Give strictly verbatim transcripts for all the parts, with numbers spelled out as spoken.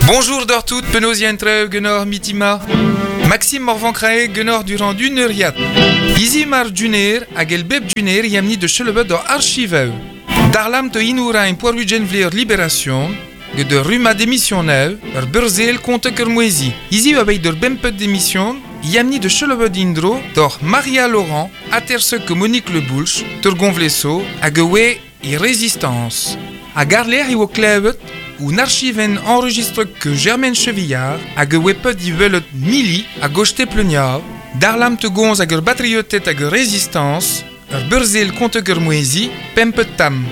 Bonjour d'or tout, penosien treu, genor mitima. Maxime Morvan-Crae, genor durant d'une heuriat. Izi mar duner, hag el beb duner, yamni de chelebet d'or archiveu. Darlam te inoura in poarugen vler libération, ge de ruma d'émission neuve, ur burzel compte kermouezi. Izi abei d'ur bempet d'émission, yamni de chelebet d'indro, d'or Maria Laurent, aterse que Monique Le Boulch, turgonvleso, hag ewe i résistance. A garler i wo klevet, ou n'archiven enregistre que Germaine Chevillard, hag ewe pet i velet mili, a gojte pleuniav, darlam te gonz hag ur batriotet hag ur résistance, ur burzel compte kermouezi, pempet tam.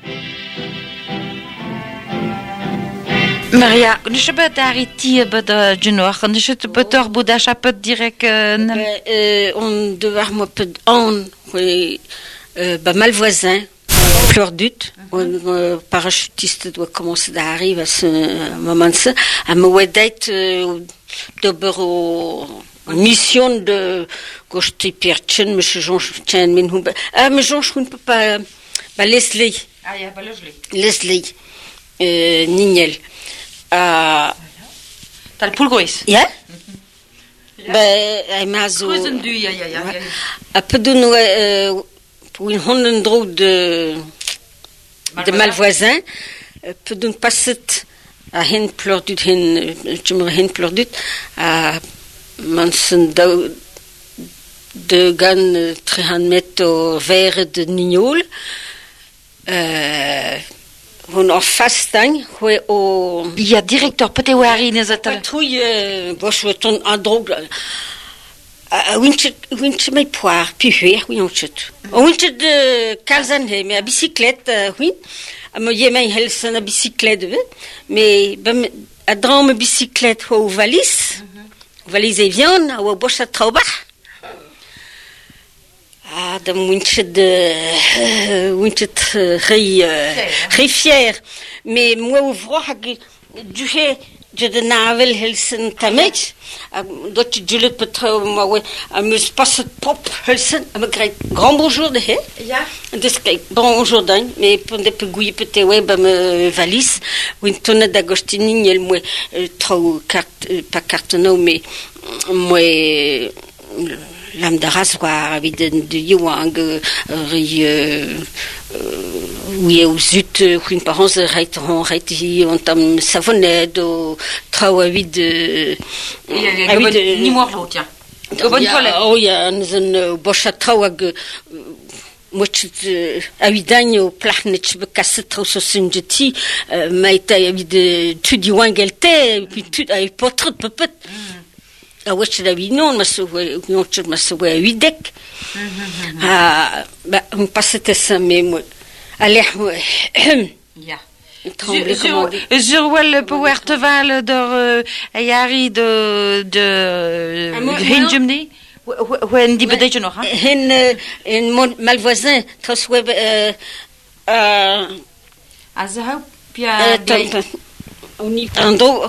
Maria, nu se bet ari tie bet genor, nu se te bet ur bod a pet direk nem. On devar mo pet an, ba malvoisin, Pleurdut, un parachutiste doit commencer d'arriver à ce moment-là. À me wedet d'ober au mission de Gochte Pierchen, Monsieur Jean Tien Minhou. Ah, mais Jean, je ne peux pas. Bah, Leslie. Ah, il y a pas Leslie. Leslie. Euh, Nignel. Ah. T'as le poulgoïs. Yeah? Ben, elle m'a zo. Cruisen du, ja, ja, ja. Un peu de nous, euh, pour une hondendro de. de malvoisin, peut donc passer à hen pleurdut, hen, je me hen pleurdut, à mansen de, de gan trehan met au verre de nignol, euh, on en fastagne, ouais, au. Il y a directeur, peut-être où ari n'est-ce pas? Patrouille, bon, je vais ton en drogue, à winch, winch, mes poires, puis huir, oui, on chute. Winch de Karzanhe, mais à bicyclette, oui. À me yémen, elle s'en a bicyclette, mais, ben, à drame bicyclette, ou valise, valise et viande, ou boche à trauba. Ah, de winch de, winch de, ré, ré fier. Mais, moi, ouvroir, du hé, je de navel helsen tamech, dat je jullie betrouwen, maar we, me pas het pop helsen, me krijg grand bonjour de he. Ja. Dus kijk, bonjour dan, mais pour de pegouille peut-être ouais, bah me valise, ou une tonne d'agostini, elle moi trop carte, pas carte non, mais moi l'âme de rasoir, avec de de yuang, ri oui, aux zut, une parence reit on reit hi on tam savonnette au travail de ni moi l'autre tiens. Au bon toilette. Oh il y a un bocha travail moi avidagne au plachnet be casse trop so sinjeti mais t'as de tu dis wangelte puis tu as pas trop peut ah ouais c'est la vie non mais c'est non c'est mais c'est huidek ah bah on passe ça mais moi allez ja Zurwel Powerteval de Ayari de de Hinjumni when die bedetje nog hè hen en malvoisin tros web euh euh azhou pia oni ando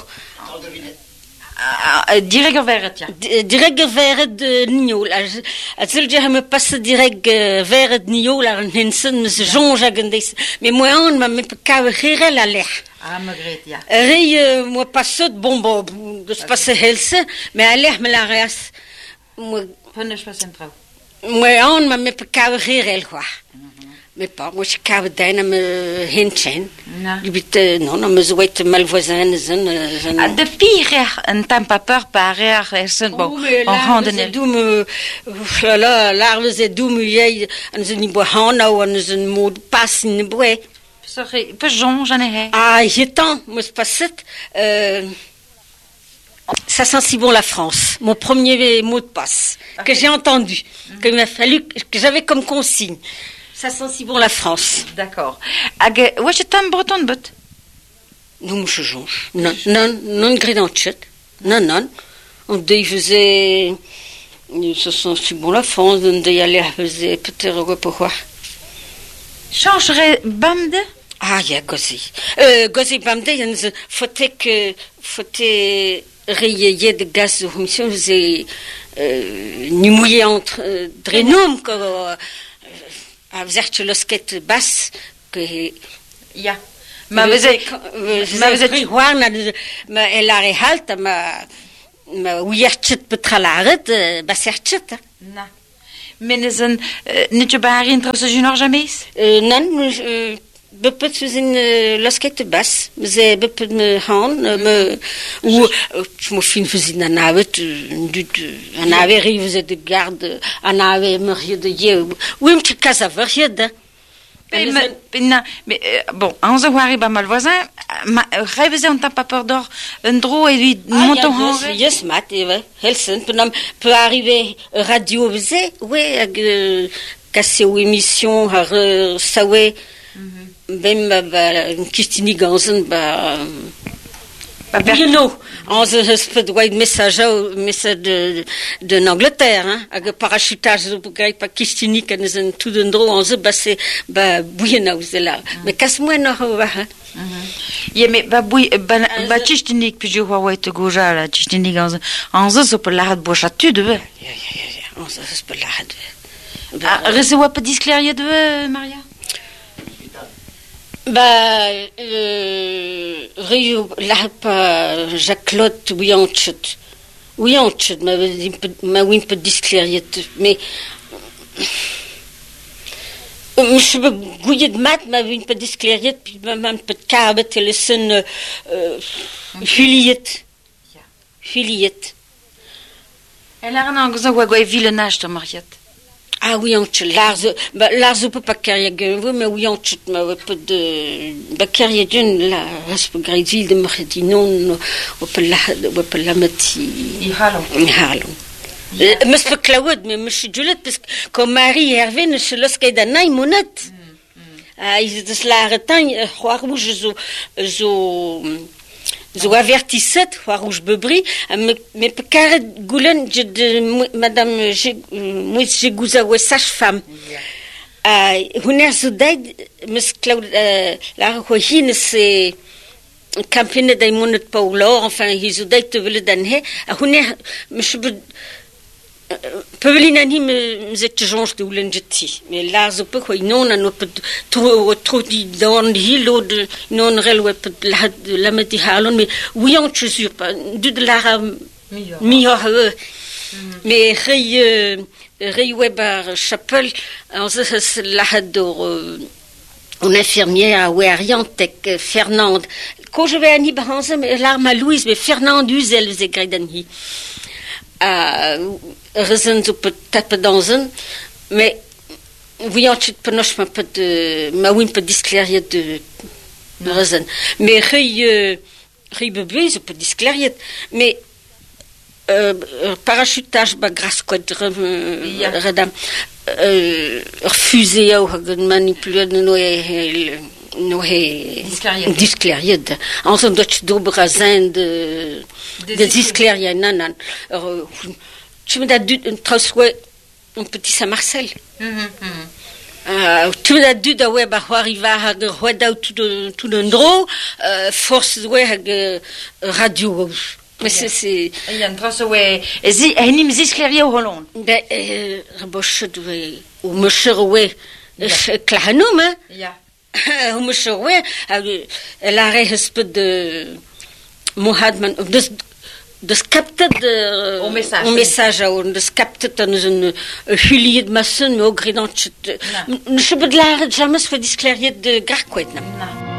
direct vers tiens direct vers de Nio là azul je me passe direct vers de Nio là hensen me Jean Jagendes mais moi on m'a me ka rire la l'air ah magret ja rei moi passe bon bon de se passer helse mais à l'air me la res moi punish pas central moi on m'a me ka rire quoi mais pas moi je ka daina me henchen bit non non me zoet malvoisin zon de pire un temps pas peur parer c'est bon en randonnée d'où me là l'arve c'est d'où me yei an zeni bohana ou an zen mode passe ni boé serait peu Jean j'en ai ah j'étant moi c'est passé euh ça sent si bon la France mon premier mot de passe que j'ai entendu que il m'a fallu que j'avais comme consigne. Ça sent si bon la France. D'accord. Ag, ouais, je t'aime breton but. Non, monsieur Jean. Non, non, non, grédanchet. Non, non. On dit, faisait, ça sent si bon la France, on dit, aller, faisait, peut-être, pourquoi. Changerait bande? Ah, il y a gozi. Euh, gozi bande, il y a une, faut que, faut rayer de gaz de commission, faisait, euh, ni mouillé entre, euh, drenum, quoi, à zertje losket basse, que, ja. ما بزي ما بزي وانا ما الاري حالت ما ما ويرتشت بتخلعت بس يرتشت نعم من إذن نتبعين ترى جنور جميس نن ببت فيزين لاسكت بس زي ببت مهان م و مفين فيزين أنا عبت ندود أنا عبري فيز دجارد أنا عبري مريض يو ويمشي كذا فريض بنا bon on se voit arriver mal voisin rêver on t'a pas peur d'or un drôle et lui montons en yes mat Helsen peut arriver radio faisait ouais casser aux émissions ça ouais même Christine Gansen bah you know on se fait droit de message message de de l'Angleterre hein avec parachutage pour gagner pas Christine qui nous ont tout d'un drôle on se basse bah bouillena vous là mais casse-moi non va yeah mais bah bouille bah bah Christine puis je vois ouais te goja là Christine Gansen on se se peut la hâte bocha tu de on se se peut la hâte recevoir pas disclarier de Maria bah euh Rio là pas Jacques-Claude Wianchut Wianchut ma ma win pas disclarier mais je veux gouiller de mat ma win pas disclarier puis même pas de carbe téléphone filiette filiette elle a un gros gouay villenage de Mariette. Ah oui, on tue l'arze, bah l'arze peut pas carrière gueule, mais oui on tue, mais peu de, bah carrière d'une la, c'est pas grave de mardi non, on peut la, on peut la mettre. Ihalo. Ihalo. Mais c'est pas Claude, mais Monsieur Juliette parce que comme Marie Hervé ne se laisse qu'à naï monette. Ah ils de la retagne, roi rouge zo zo. Zo avertissait, roi rouge bebri, mais mais carré goulen de Madame Moïse Jégouza ou sage-femme. Ah, huner zudaid, Monsieur Claude, la rohine c'est campagne d'Aimon Paulo, enfin ils zudaid te veulent donner. Ah huner, Monsieur Peulinani me zet jonge de ulenjeti, mais là zo peu quoi non on peut trop trop dit dans l'île de non relwe peut la la meti halon mais oui on je suis pas de la meilleur mais rey rey weber chapelle on se la hador une infirmière à Weriantek Fernande quand je vais à Nibahanse mais l'arme à Louise mais Fernande Uzel ze gredani à raison de peut-être dans un mais voyons tu peux non pas pas de ma win pas disclarier de raison mais rei rei bébé je peux disclarier mais parachutage bah grâce quoi de redam refuser ou manipuler nos nos disclarier en somme de dobrazen de de disclarier non non tu me dis un transoué un petit Saint-Marcel tu me dis de ouais bah arriver à de roda tout de tout d'un drôle force ouais radio mais c'est c'est il y a un transoué et si et ni me disclarier au Hollande ben boche de ou monsieur ouais clahanoum ya ou monsieur ouais elle a respect de Mohamed de de capter au message au message de capter dans une filière de maçon mais au gridant je peux de la jamais se faire disclarier de garquet non